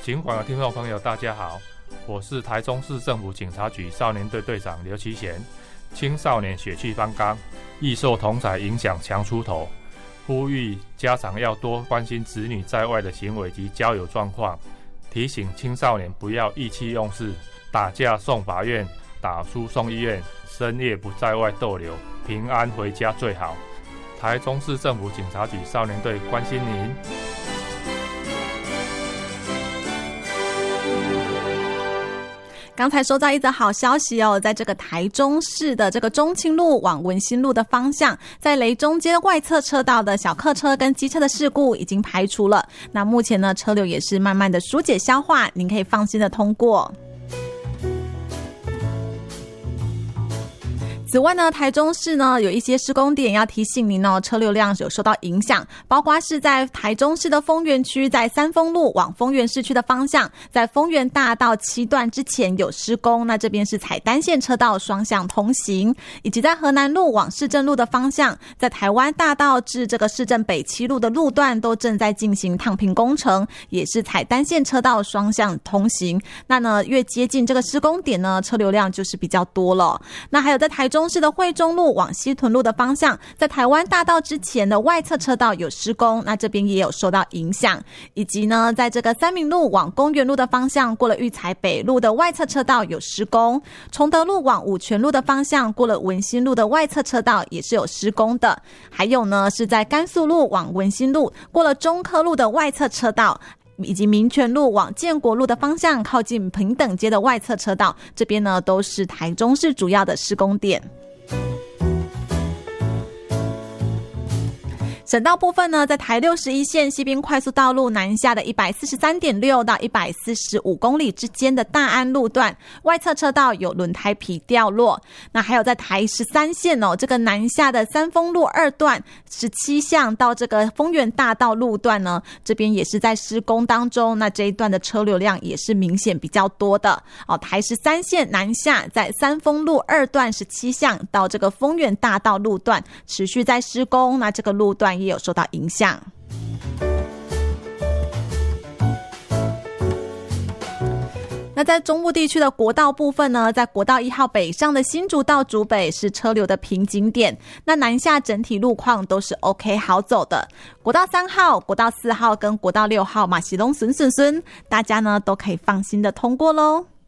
警广的听众朋友大家好，我是台中市政府警察局少年队队长刘其贤。青少年血气方刚，易受同侪影响强出头，呼吁家长要多关心子女在外的行为及交友状况，提醒青少年不要意气用事，打架送法院，打输送医院，深夜不在外逗留，平安回家最好。台中市政府警察局少年队关心您。 刚才收到一则好消息哦，在这个台中市的这个中清路往文心路的方向，在雷中街外侧车道的小客车跟机车的事故已经排除了。那目前呢，车流也是慢慢的疏解消化，您可以放心的通过。此外呢，台中市呢有一些施工点要提醒您哦，车流量有受到影响，包括是在台中市的丰原区，在三丰路往丰原市区的方向，在丰原大道7段之前有施工，那这边是采单线车道双向通行，以及在河南路往市政路的方向，在台湾大道至这个市政北7路的路段都正在进行烫平工程，也是采单线车道双向通行。那呢，越接近这个施工点呢，车流量就是比较多了。那还有在台中市的惠中路往西屯路的方向，在台湾大道之前的外侧车道有施工，那这边也有受到影响。以及呢，在这个三民路往公园路的方向，过了育才北路的外侧车道有施工，崇德路往五权路的方向，过了文心路的外侧车道也是有施工的。还有呢，是在甘肃路往文心路，过了中科路的外侧车道，以及民权路往建国路的方向，靠近平等街的外侧车道，这边呢都是台中市主要的施工点。省道部分呢，在台61线西滨快速道路南下的 143.6 到145公里之间的大安路段，外侧车道有轮胎皮掉落。那还有在台13线哦，这个南下的三丰路2段17巷到这个丰原大道路段呢，这边也是在施工当中，那这一段的车流量也是明显比较多的哦。台13线南下在三丰路2段17巷到这个丰原大道路段持续在施工，那这个路段也有受到影响。那在中部地区的国道部分呢，在国道1号北上的新竹到竹北是车流的瓶颈点，那南下整体路况都是 OK 好走的。国道3号、国道4号跟国道6号嘛，是都顺，大家呢都可以放心的通过咯。